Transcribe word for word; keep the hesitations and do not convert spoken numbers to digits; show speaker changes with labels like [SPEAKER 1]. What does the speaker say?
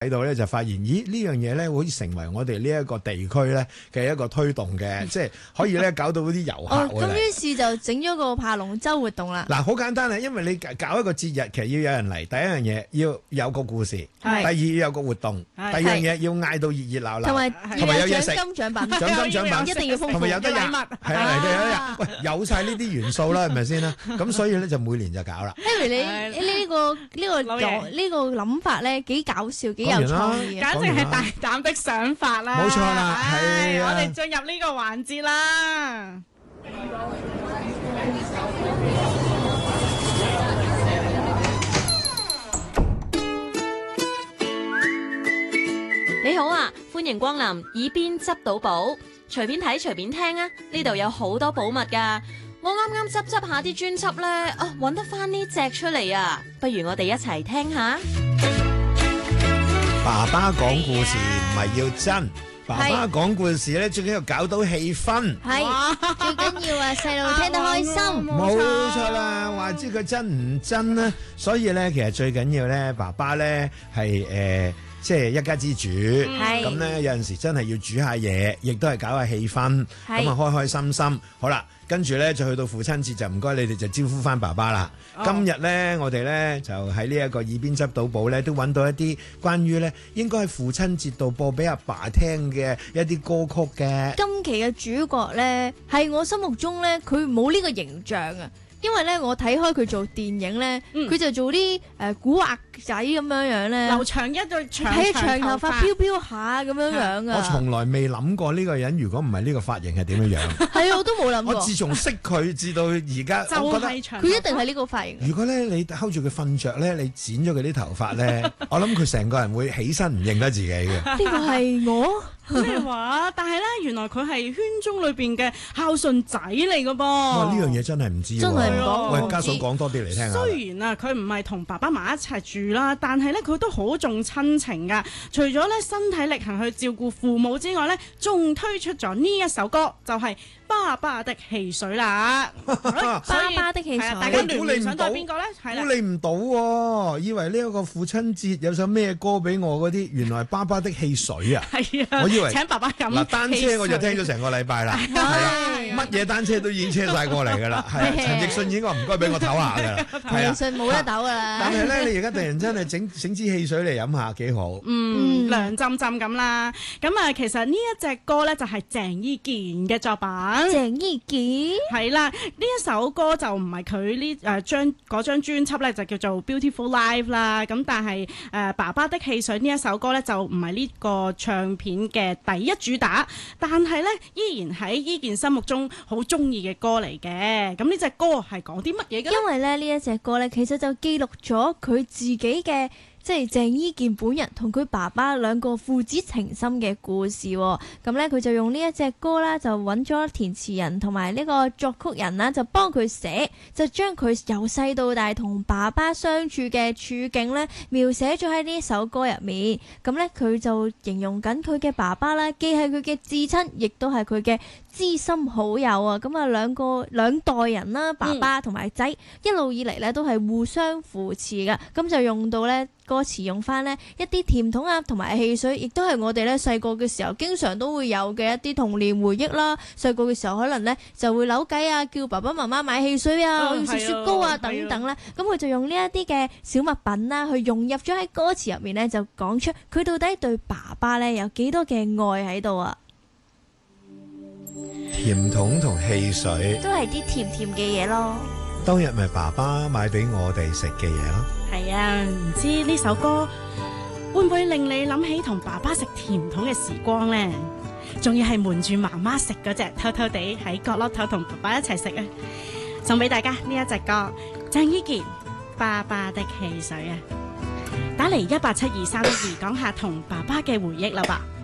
[SPEAKER 1] 喺度咧就發現，咦呢樣嘢咧會成為我哋呢一個地區咧嘅一個推動嘅，即係可以咧搞到嗰啲遊客。
[SPEAKER 2] 哦，咁於是就整咗個爬龍舟活動啦。
[SPEAKER 1] 嗱，好簡單啊，因為你搞一個節日，其實要有人嚟。第一樣嘢要有個故事，第二要有個活動，第二樣嘢要嗌到熱熱鬧鬧，
[SPEAKER 2] 同埋
[SPEAKER 1] 同埋有嘢食，
[SPEAKER 2] 獎金獎品，
[SPEAKER 1] 獎金獎品
[SPEAKER 2] 一定要豐富，
[SPEAKER 1] 同埋有得飲，係啊嚟到有得飲。喂，有晒呢啲元素啦，係咪先啦？咁所以咧就每年就搞啦。
[SPEAKER 2] Harry，你呢個呢個呢個諗法咧幾搞笑，幾有創意，
[SPEAKER 3] 簡直係大膽的想法啦！
[SPEAKER 1] 冇錯啦，係
[SPEAKER 3] 我哋進入呢個環節啦。
[SPEAKER 4] 你好啊，歡迎光臨耳邊執到寶，隨便睇隨便聽啊！呢度有好多寶物㗎。我啱啱執執下啲專輯呢，啊，揾得翻呢隻出嚟啊！不如我哋一齊聽下。
[SPEAKER 1] 爸爸講故事唔係要真，爸爸講故事咧最緊要搞到氣氛。
[SPEAKER 2] 係最緊要啊，細路聽得開心。
[SPEAKER 1] 冇錯啦，話知佢真唔真咧？所以咧，其實最緊要咧，爸爸咧係誒。即係一家之主，咁咧有陣時真係要煮下嘢，亦都係搞下氣氛，咁啊開開心心。好啦，跟住咧就去到父親節，就唔該你哋就招呼翻爸爸啦。Oh. 今日咧我哋咧就喺呢一個耳邊執到寶咧，都揾到一啲關於咧應該喺父親節度播俾阿爸聽嘅一啲歌曲嘅。
[SPEAKER 2] 今期嘅主角咧係我心目中咧佢冇呢個形象啊。因為咧，我睇開佢做電影咧，佢、嗯、就做啲誒古惑仔咁樣樣咧，
[SPEAKER 3] 留長一對長
[SPEAKER 2] 長頭髮飄飄下咁樣樣啊！
[SPEAKER 1] 我從來未諗過呢個人如果唔係呢個髮型係點樣樣。
[SPEAKER 2] 係啊，我都冇諗過。
[SPEAKER 1] 我自從識佢至到而家，
[SPEAKER 3] 就
[SPEAKER 1] 我覺得
[SPEAKER 2] 佢一定係呢個髮型。
[SPEAKER 1] 如果咧你睺住佢瞓着咧，你剪咗佢啲頭髮咧，我諗佢成個人會起身唔認得自己嘅。
[SPEAKER 2] 呢個係我。
[SPEAKER 3] 咩話？但係咧，原來佢係圈中裏邊嘅孝順仔嚟噶噃。
[SPEAKER 1] 哇！呢樣嘢真係唔知喎。
[SPEAKER 2] 真係唔講。
[SPEAKER 1] 喂，家嫂講多啲嚟聽下。
[SPEAKER 3] 雖然啊，佢唔係同爸爸媽媽一齊住啦，但係咧佢都好重親情噶。除咗咧身體力行去照顧父母之外咧，仲推出咗呢一首歌，就係、是《爸爸的汽水》啦。
[SPEAKER 2] 爸爸的汽水，
[SPEAKER 3] 大家聯聯想到邊個咧？係啦，
[SPEAKER 1] 估你唔到喎，以為呢一個父親節有首咩歌俾我嗰啲，原來係爸爸的汽水啊！
[SPEAKER 3] 係啊，
[SPEAKER 1] 我以為
[SPEAKER 3] 請爸爸飲
[SPEAKER 1] 嗱單車我就聽咗成個禮拜啦，係啦，乜嘢單車都已經車晒過嚟㗎啦，係啊，陳奕迅已經話唔該俾我唞下㗎啦，係啊，
[SPEAKER 2] 陳奕迅冇得唞㗎啦。
[SPEAKER 1] 但係咧，你而家突然真係整整支汽水嚟飲下幾好，
[SPEAKER 3] 嗯，涼浸浸咁啦。咁啊，其實呢一隻歌咧就係鄭伊健嘅作品。
[SPEAKER 2] 鄭伊健
[SPEAKER 3] 係啦，呢一首歌就唔係佢呢誒張嗰張專輯咧，就叫做 Beautiful Life 啦。咁但係誒、呃、爸爸的汽水呢一首歌咧，就唔係呢個唱片嘅第一主打，但係咧依然喺伊健心目中好中意嘅歌嚟嘅。咁呢隻歌係講啲乜嘢嘅？
[SPEAKER 2] 因為咧呢一隻歌咧，其實就記錄咗佢自己嘅。即係鄭伊健本人同佢爸爸兩個父子情深嘅故事喎，咁咧佢就用呢一隻歌啦，就揾咗填詞人同埋呢個作曲人啦，就幫佢寫，就將佢由細到大同爸爸相處嘅處境咧，描寫咗喺呢首歌入面。咁咧佢就形容緊佢嘅爸爸啦，既係佢嘅至親，亦都係佢嘅知心好友啊！咁啊兩個兩代人啦，爸爸同埋仔一路以嚟咧都係互相扶持噶，咁就用到咧。歌詞用翻呢一啲甜筒啊，同埋汽水，亦都係我哋咧細個嘅時候經常都會有嘅一啲童年回憶啦。細個嘅時候可能呢就會扭計啊，叫爸爸媽媽買汽水啊，我要食雪糕啊等等啦。咁佢就用呢一啲嘅小物品啦，去融入咗喺歌詞入面呢，就講出佢到底對爸爸呢有幾多嘅愛喺度啊！
[SPEAKER 1] 甜筒同汽水
[SPEAKER 2] 都係啲甜甜嘅嘢咯。
[SPEAKER 1] 當日咪爸爸買俾我哋食嘅嘢咯。
[SPEAKER 3] 係啊，唔知呢首歌會唔會令你諗起同爸爸食甜筒嘅時光呢？仲要係瞞住媽媽食嗰隻，偷偷地喺角落頭同爸爸一齊食啊！送俾大家呢一隻歌，鄭伊健《爸爸的汽水》啊！打嚟一八七二三一二，講下同爸爸嘅回憶啦吧。